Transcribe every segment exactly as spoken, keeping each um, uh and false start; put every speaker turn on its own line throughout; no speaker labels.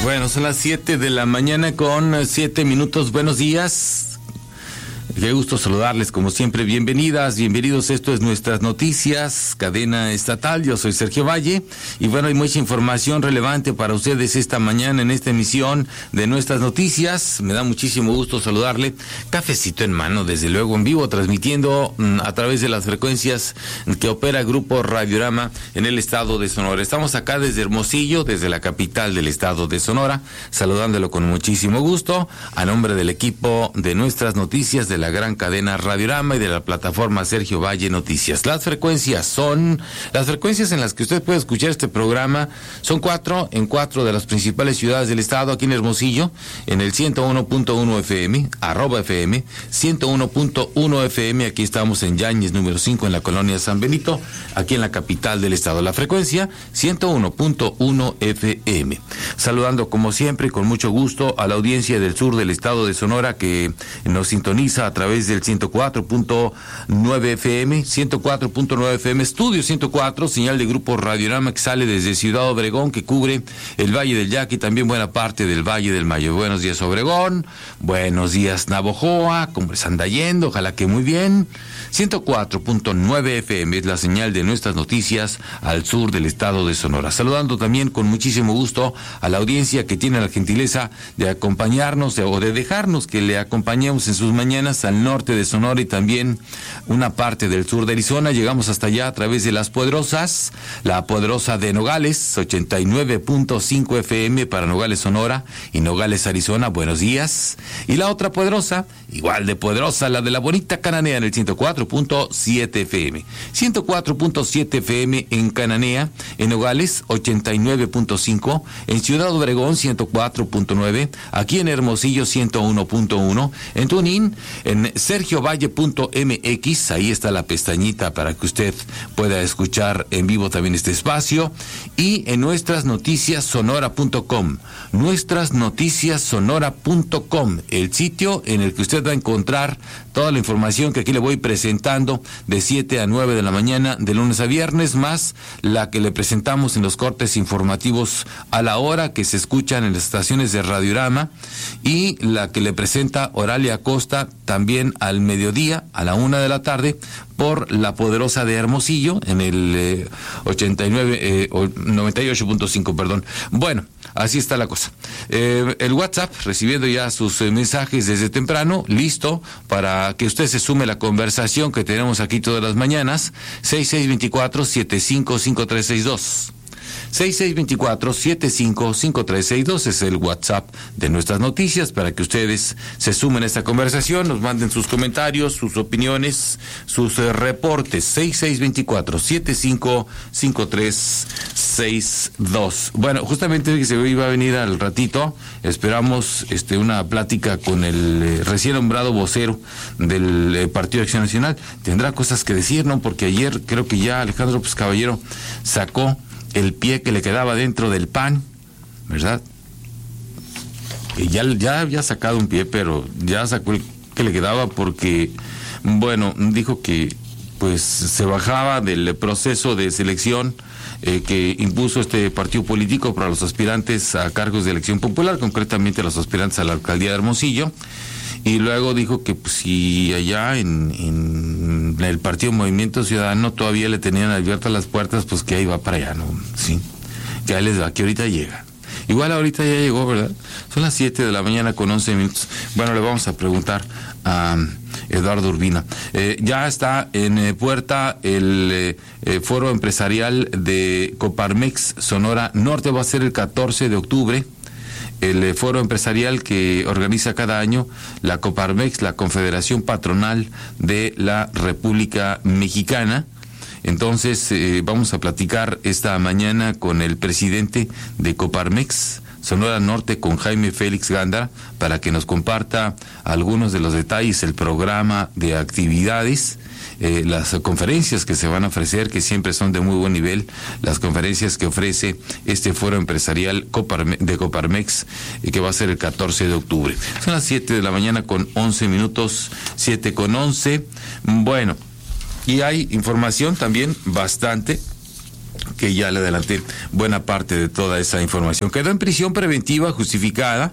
Bueno, son las siete de la mañana con siete minutos. Buenos días. Qué gusto saludarles, como siempre. Bienvenidas, bienvenidos. Esto es Nuestras Noticias, cadena estatal. Yo soy Sergio Valle. Y bueno, hay mucha información relevante para ustedes esta mañana en esta emisión de Nuestras Noticias. Me da muchísimo gusto saludarle. Cafecito en mano, desde luego, en vivo, transmitiendo mmm, a través de las frecuencias que opera Grupo Radiorama en el estado de Sonora. Estamos acá desde Hermosillo, desde la capital del estado de Sonora, saludándolo con muchísimo gusto, a nombre del equipo de Nuestras Noticias de la gran cadena Radiorama y de la plataforma Sergio Valle Noticias. Las frecuencias son, las frecuencias en las que usted puede escuchar este programa son cuatro, en cuatro de las principales ciudades del estado. Aquí en Hermosillo, en el ciento uno punto uno F M, arroba F M, ciento uno punto uno F M, aquí estamos en Yáñez número cinco, en la colonia San Benito, aquí en la capital del estado. La frecuencia, ciento uno punto uno F M. Saludando como siempre y con mucho gusto a la audiencia del sur del estado de Sonora que nos sintoniza a través del ciento cuatro punto nueve F M, ciento cuatro punto nueve F M, Estudio ciento cuatro, señal de Grupo Radiorama que sale desde Ciudad Obregón, que cubre el Valle del Yaqui y también buena parte del Valle del Mayo. Buenos días, Obregón. Buenos días, Navojoa. ¿Cómo les anda yendo? Ojalá que muy bien. ciento cuatro punto nueve F M es la señal de Nuestras Noticias al sur del estado de Sonora. Saludando también con muchísimo gusto a la audiencia que tiene la gentileza de acompañarnos de, o de dejarnos que le acompañemos en sus mañanas al norte de Sonora y también una parte del sur de Arizona. Llegamos hasta allá a través de Las Poderosas, la Poderosa de Nogales, ochenta y nueve punto cinco F M para Nogales, Sonora y Nogales, Arizona. Buenos días. Y la otra poderosa, igual de poderosa, la de la bonita Cananea en el ciento cuatro punto siete F M. ciento cuatro punto siete F M en Cananea, en Nogales, ochenta y nueve punto cinco, en Ciudad Obregón, ciento cuatro punto nueve, aquí en Hermosillo, ciento uno punto uno, en Tunín, en sergio valle punto M X, ahí está la pestañita para que usted pueda escuchar en vivo también este espacio, y en nuestras noticias sonora punto com, nuestras noticias sonora punto com, el sitio en el que usted va a encontrar toda la información que aquí le voy presentando de siete a nueve de la mañana, de lunes a viernes, más la que le presentamos en los cortes informativos a la hora que se escuchan en las estaciones de Radiorama, y la que le presenta Oralia Acosta también al mediodía, a la una de la tarde, por la Poderosa de Hermosillo, en el eh, ochenta y nueve, eh, noventa y ocho punto cinco, perdón. Bueno, así está la cosa. Eh, el WhatsApp, recibiendo ya sus eh, mensajes desde temprano, listo para que usted se sume a la conversación que tenemos aquí todas las mañanas, seis seis dos cuatro, siete cinco cinco tres seis dos. seis seis dos cuatro, siete cinco cinco tres seis dos es el WhatsApp de Nuestras Noticias para que ustedes se sumen a esta conversación, nos manden sus comentarios, sus opiniones, sus eh, reportes. seis seis dos cuatro, siete cinco cinco tres seis dos. Bueno, justamente que se iba a venir al ratito, esperamos este una plática con el eh, recién nombrado vocero del eh, Partido Acción Nacional. Tendrá cosas que decir, ¿no? Porque ayer creo que ya Alejandro pues, Caballero sacó el pie que le quedaba dentro del P A N, ¿verdad? Y ya, ya había sacado un pie, pero ya sacó el que le quedaba porque, bueno, dijo que pues se bajaba del proceso de selección eh, que impuso este partido político para los aspirantes a cargos de elección popular, concretamente los aspirantes a la alcaldía de Hermosillo. Y luego dijo que pues, si allá en, en el Partido Movimiento Ciudadano todavía le tenían abiertas las puertas, pues que ahí va para allá, ¿no? Sí, que ahí les va, que ahorita llega. Igual ahorita ya llegó, ¿verdad? Son las siete de la mañana con once minutos. Bueno, le vamos a preguntar a Eduardo Urbina. Eh, ya está en eh, puerta el eh, eh, foro empresarial de Coparmex Sonora Norte, va a ser el catorce de octubre. El foro empresarial que organiza cada año la Coparmex, la Confederación Patronal de la República Mexicana. Entonces eh, vamos a platicar esta mañana con el presidente de Coparmex Sonora Norte, con Jaime Félix Gándara, para que nos comparta algunos de los detalles, el programa de actividades, eh, las conferencias que se van a ofrecer, que siempre son de muy buen nivel, las conferencias que ofrece este foro empresarial Coparme- de Coparmex, eh, que va a ser el catorce de octubre. Son las siete de la mañana con once minutos, siete con once. Bueno, y hay información también bastante que ya le adelanté buena parte de toda esa información. Quedó en prisión preventiva justificada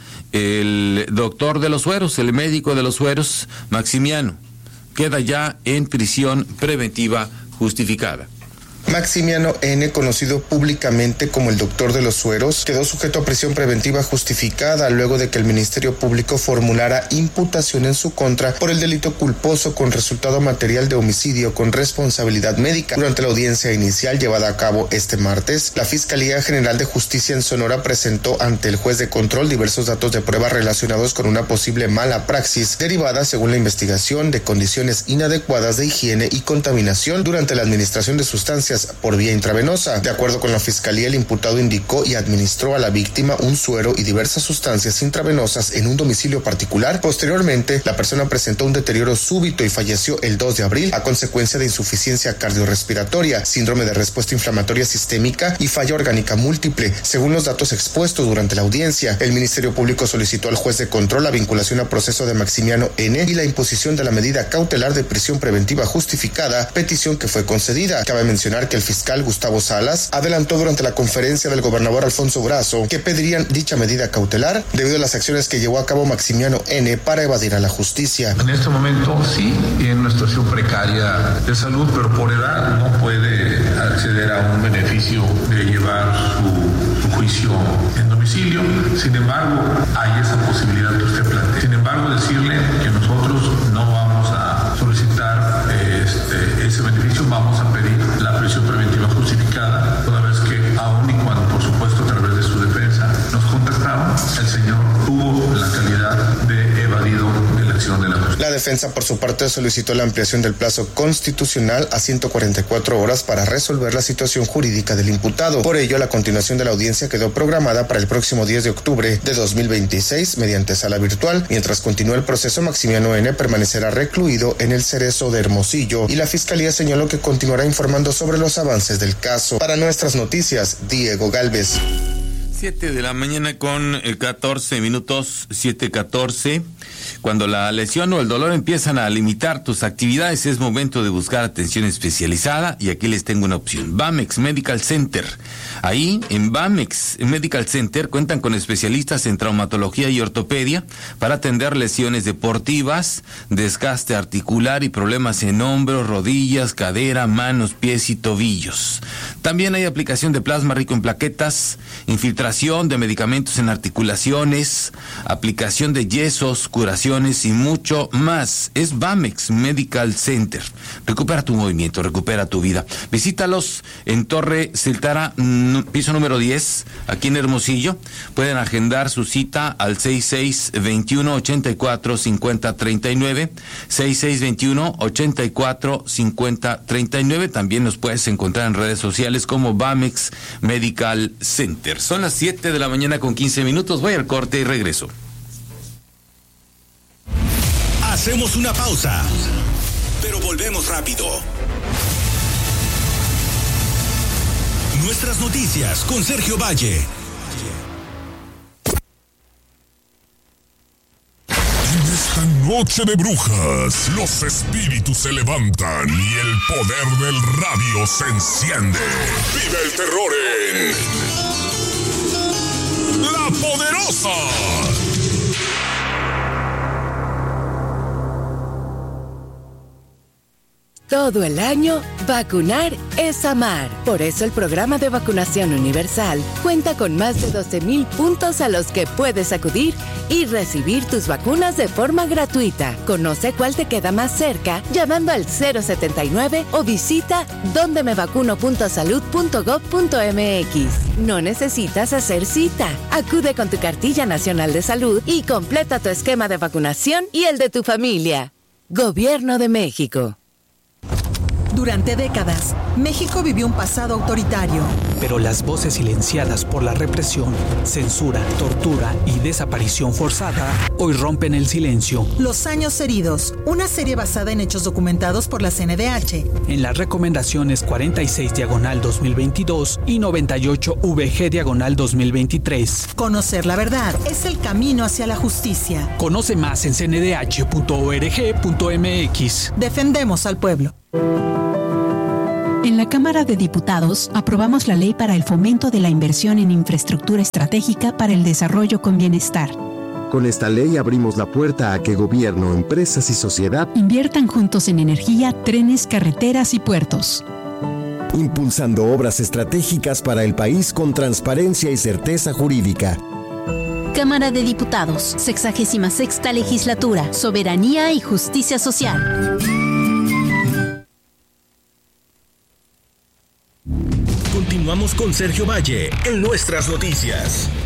el doctor de los Sueros, el médico de los Sueros, Maximiano. Queda ya en prisión preventiva justificada.
Maximiano N., conocido públicamente como el doctor de los Sueros, quedó sujeto a prisión preventiva justificada luego de que el Ministerio Público formulara imputación en su contra por el delito culposo con resultado material de homicidio con responsabilidad médica. Durante la audiencia inicial llevada a cabo este martes, la Fiscalía General de Justicia en Sonora presentó ante el juez de control diversos datos de prueba relacionados con una posible mala praxis derivada, según la investigación, de condiciones inadecuadas de higiene y contaminación durante la administración de sustancias por vía intravenosa. De acuerdo con la Fiscalía, el imputado indicó y administró a la víctima un suero y diversas sustancias intravenosas en un domicilio particular. Posteriormente, la persona presentó un deterioro súbito y falleció el dos de abril a consecuencia de insuficiencia cardiorrespiratoria, síndrome de respuesta inflamatoria sistémica y falla orgánica múltiple. Según los datos expuestos durante la audiencia, el Ministerio Público solicitó al juez de control la vinculación a proceso de Maximiano N. y la imposición de la medida cautelar de prisión preventiva justificada, petición que fue concedida. Cabe mencionar que el fiscal Gustavo Salas adelantó durante la conferencia del gobernador Alfonso Brazo que pedirían dicha medida cautelar debido a las acciones que llevó a cabo Maximiano N. para evadir a la justicia.
En este momento sí, en una situación precaria de salud, pero por edad no puede acceder a un beneficio de llevar su, su juicio en domicilio. Sin embargo, hay esa posibilidad que usted plantea. Sin embargo, decirle que nosotros no vamos a solicitar este, ese beneficio, vamos a pedir la prisión preventiva justificada, toda vez que aún y cuando, por supuesto, a través de su defensa nos contactaron, el señor tuvo la calidad de evadido de la acción de la justicia.
La defensa, por su parte, solicitó la ampliación del plazo constitucional a ciento cuarenta y cuatro horas para resolver la situación jurídica del imputado. Por ello, la continuación de la audiencia quedó programada para el próximo diez de octubre de dos mil veintiséis mediante sala virtual. Mientras continúa el proceso, Maximiano N. permanecerá recluido en el Cerezo de Hermosillo y la Fiscalía señaló que continuará informando sobre los avances del caso. Para Nuestras Noticias, Diego Galvez.
Siete de la mañana con catorce minutos, siete catorce. Cuando la lesión o el dolor empiezan a limitar tus actividades, es momento de buscar atención especializada y aquí les tengo una opción. Bamex Medical Center. Ahí, en Bamex Medical Center, cuentan con especialistas en traumatología y ortopedia para atender lesiones deportivas, desgaste articular y problemas en hombros, rodillas, cadera, manos, pies y tobillos. También hay aplicación de plasma rico en plaquetas, infiltración de medicamentos en articulaciones, aplicación de yesos, curaciones y mucho más. Es Bamex Medical Center. Recupera tu movimiento, recupera tu vida. Visítalos en Torre Celtara, piso número diez, aquí en Hermosillo. Pueden agendar su cita al seis seis veintiuno, ochenta y cuatro, cincuenta, treinta y nueve, seis seis veintiuno, ochenta y cuatro, cincuenta, treinta y nueve. También nos puedes encontrar en redes sociales como Bamex Medical Center. Son las siete de la mañana con quince minutos. Voy al corte y regreso.
Hacemos una pausa, pero volvemos rápido. Nuestras noticias con Sergio Valle.
En esta noche de brujas, los espíritus se levantan y el poder del radio se enciende. Vive el terror en La Poderosa.
Todo el año, vacunar es amar. Por eso el programa de vacunación universal cuenta con más de doce mil puntos a los que puedes acudir y recibir tus vacunas de forma gratuita. Conoce cuál te queda más cerca llamando al cero setenta y nueve o visita donde me vacuno punto salud punto gob punto eme equis. No necesitas hacer cita. Acude con tu cartilla nacional de salud y completa tu esquema de vacunación y el de tu familia. Gobierno de México.
Durante décadas, México vivió un pasado autoritario.
Pero las voces silenciadas por la represión, censura, tortura y desaparición forzada hoy rompen el silencio.
Los años heridos, una serie basada en hechos documentados por la C N D H.
En las recomendaciones cuarenta y seis diagonal dos mil veintidós y noventa y ocho V G diagonal dos mil veintitrés.
Conocer la verdad es el camino hacia la justicia.
Conoce más en c n d h punto org punto m x.
Defendemos al pueblo.
En En la Cámara de Diputados aprobamos la Ley para el Fomento de la Inversión en Infraestructura Estratégica para el Desarrollo con Bienestar.
Con esta ley abrimos la puerta a que gobierno, empresas y sociedad
inviertan juntos en energía, trenes, carreteras y puertos,
impulsando obras estratégicas para el país con transparencia y certeza jurídica.
Cámara de Diputados, sexagésima sexta Legislatura, Soberanía y Justicia Social.
Continuamos con Sergio Valle en Nuestras Noticias.